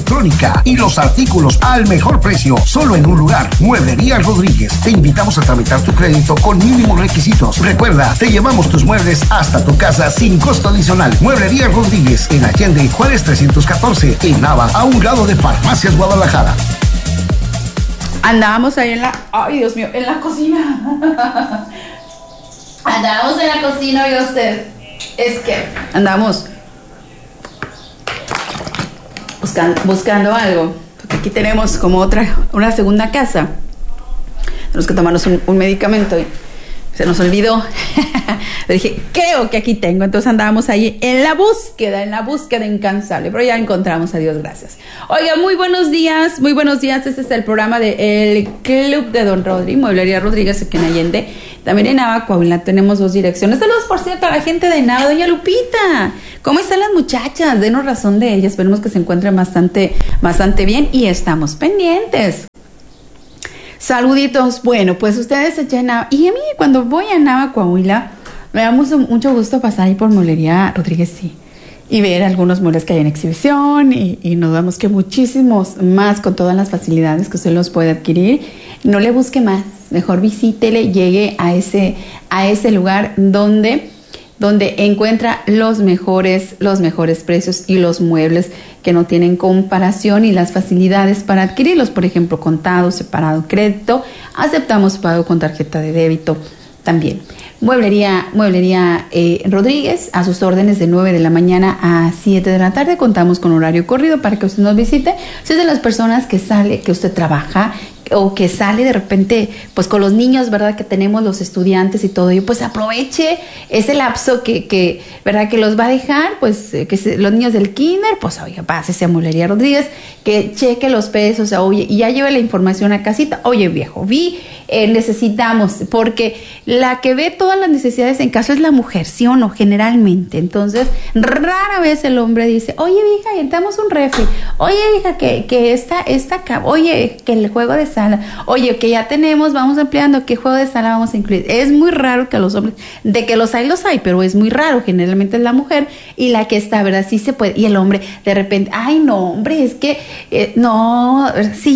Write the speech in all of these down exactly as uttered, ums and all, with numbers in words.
electrónica y los artículos al mejor precio, solo en un lugar. Mueblería Rodríguez. Te invitamos a tramitar tu crédito con mínimos requisitos. Recuerda, te llevamos tus muebles hasta tu casa sin costo adicional. Mueblería Rodríguez, en Allende, Juárez trescientos catorce, en Nava, a un lado de Farmacias Guadalajara. Andábamos ahí en la... Ay, Dios mío, en la cocina. Andábamos en la cocina, oiga usted. Es que andamos buscando, buscando algo. Porque aquí tenemos como otra, una segunda casa. Tenemos que tomarnos un, un medicamento y se nos olvidó. Le dije, creo que aquí tengo. Entonces andábamos ahí en la búsqueda, en la búsqueda incansable. Pero ya encontramos, a Dios gracias. Oiga, muy buenos días, muy buenos días. Este es el programa del Club de Don Rodri, Mueblería Rodríguez, aquí en Allende. También en Nava, Coahuila, tenemos dos direcciones. Saludos, por cierto, a la gente de Nava. Doña Lupita, ¿cómo están las muchachas? Denos razón de ellas. Esperemos que se encuentren bastante, bastante bien y estamos pendientes. Saluditos. Bueno, pues ustedes echen Nava. Y a mí, cuando voy a Nava, Coahuila, me da mucho, mucho gusto pasar ahí por Mueblería Rodríguez, sí, y ver algunos muebles que hay en exhibición y, y nos damos que muchísimos más con todas las facilidades que usted los puede adquirir. No le busque más, mejor visítele, llegue a ese, a ese lugar donde, donde encuentra los mejores, los mejores precios y los muebles que no tienen comparación y las facilidades para adquirirlos, por ejemplo, contado, separado, crédito. Aceptamos pago con tarjeta de débito también. Mueblería, Mueblería eh, Rodríguez, a sus órdenes de nueve de la mañana a siete de la tarde. Contamos con horario corrido para que usted nos visite. Si es de las personas que sale, que usted trabaja o que sale de repente, pues con los niños, ¿verdad? Que tenemos los estudiantes y todo ello, pues aproveche ese lapso que, que ¿verdad? Que los va a dejar, pues que se, los niños del kinder, pues oiga, pásese a Mueblería Rodríguez, que cheque los pesos, oye, y ya lleve la información a casita. Oye, viejo, vi, eh, necesitamos, porque la que ve todas las necesidades en casa es la mujer, ¿sí o no? Generalmente. Entonces, rara vez el hombre dice, oye, vieja, entramos un refri, oye, vieja, que, que esta, esta, oye, que el juego de sala, oye, que ya tenemos, vamos ampliando, ¿qué juego de sala vamos a incluir? Es muy raro que a los hombres, de que los hay, los hay, pero es muy raro, generalmente es la mujer y la que está, ¿verdad? Sí se puede, y el hombre de repente, ay no, hombre, es que, eh, no,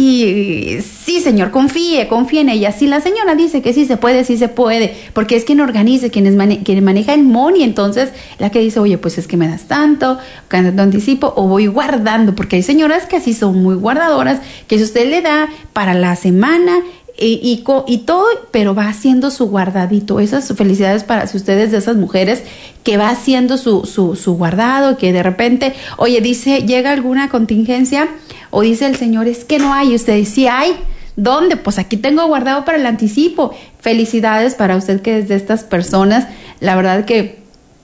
sí, sí señor, confíe, confíe en ella. Si la señora dice que sí se puede, sí se puede, porque es quien organiza, quien, es mane- quien maneja el money. Entonces, la que dice, oye, pues es que me das tanto, tanto anticipo, o voy guardando, porque hay señoras que así son muy guardadoras, que si usted le da para la semana y, y, y todo, pero va haciendo su guardadito. Esas felicidades para si ustedes de esas mujeres que va haciendo su, su, su guardado, que de repente, oye, dice, llega alguna contingencia, o dice el señor, es que no hay, y usted dice, sí hay. ¿Dónde? Pues aquí tengo guardado para el anticipo. Felicidades para usted que es de estas personas. La verdad que,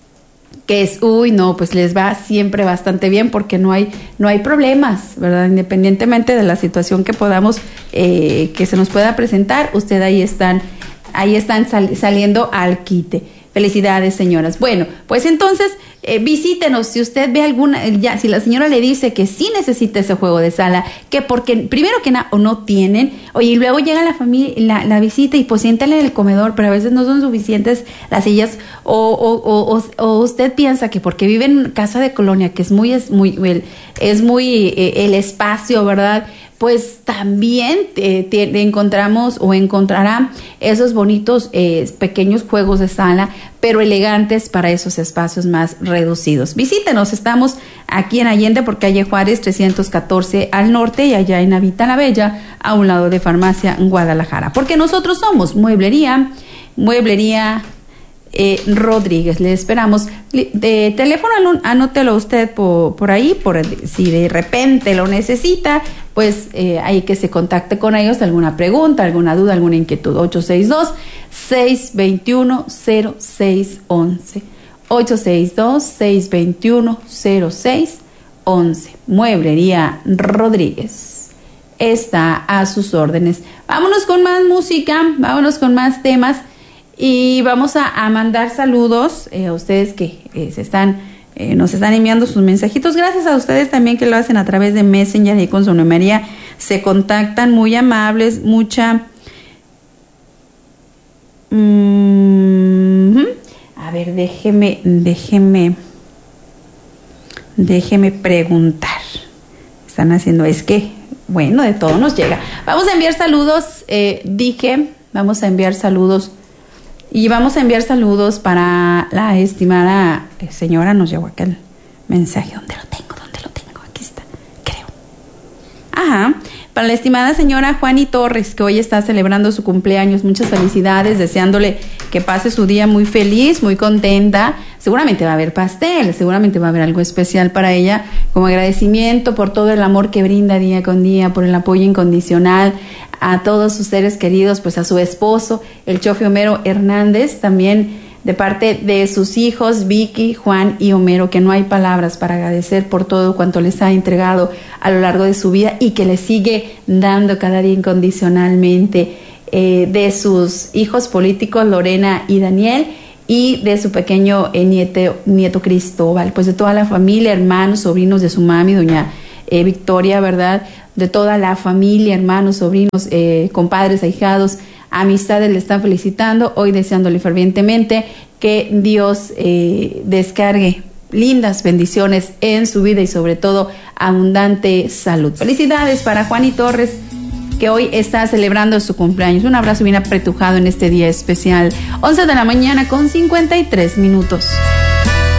que es, uy, no, pues les va siempre bastante bien porque no hay, no hay problemas, ¿verdad? Independientemente de la situación que podamos, eh, que se nos pueda presentar, usted ahí están, ahí están sal, saliendo al quite. Felicidades, señoras. Bueno, pues entonces eh, visítenos. Si usted ve alguna, ya, si la señora le dice que sí necesita ese juego de sala, que porque primero que nada o no tienen, oye, y luego llega la familia, la, la visita y pues siéntale en el comedor, pero a veces no son suficientes las sillas, o, o, o, o, o usted piensa que porque vive en casa de colonia, que es muy, es muy, el, es muy eh, el espacio, ¿verdad? Pues también eh, te, encontramos o encontrará esos bonitos eh, pequeños juegos de sala, pero elegantes para esos espacios más reducidos. Visítenos, estamos aquí en Allende por calle Juárez trescientos catorce al norte y allá en Avita la Bella, a un lado de Farmacia Guadalajara, porque nosotros somos Mueblería, Mueblería Eh, Rodríguez. Le esperamos. De teléfono, anótelo usted por, por ahí, por si de repente lo necesita, pues eh, ahí que se contacte con ellos, alguna pregunta, alguna duda, alguna inquietud. ocho seis dos, seis dos uno, cero seis uno uno. ocho seis dos, seis dos uno, cero seis uno uno. Mueblería Rodríguez está a sus órdenes. Vámonos con más música, vámonos con más temas. Y vamos a, a mandar saludos eh, a ustedes que eh, se están, eh, nos están enviando sus mensajitos. Gracias a ustedes también que lo hacen a través de Messenger y con su numería se contactan, muy amables, mucha... Mm-hmm. A ver, déjeme, déjeme, déjeme preguntar. están haciendo. Es que, bueno, de todo nos llega. Vamos a enviar saludos, eh, dije, vamos a enviar saludos. Y vamos a enviar saludos para la estimada señora, nos llegó aquel mensaje. ¿Dónde lo tengo? ¿Dónde lo tengo? Aquí está, creo. Ajá. Para la estimada señora Juani Torres, que hoy está celebrando su cumpleaños. Muchas felicidades, deseándole que pase su día muy feliz, muy contenta. Seguramente va a haber pastel, seguramente va a haber algo especial para ella, como agradecimiento por todo el amor que brinda día con día, por el apoyo incondicional a todos sus seres queridos, pues a su esposo, el Chofe Homero Hernández, también de parte de sus hijos Vicky, Juan y Homero, que no hay palabras para agradecer por todo cuanto les ha entregado a lo largo de su vida y que les sigue dando cada día incondicionalmente, eh, de sus hijos políticos Lorena y Daniel, y de su pequeño eh, nieto, nieto Cristóbal, pues de toda la familia, hermanos, sobrinos de su mami, doña eh, Victoria, ¿verdad? De toda la familia, hermanos, sobrinos, eh, compadres, ahijados, amistades, le están felicitando, hoy deseándole fervientemente que Dios eh, descargue lindas bendiciones en su vida y sobre todo abundante salud. Felicidades para Juani Torres, que hoy está celebrando su cumpleaños. Un abrazo bien apretujado en este día especial. once de la mañana con cincuenta y tres minutos.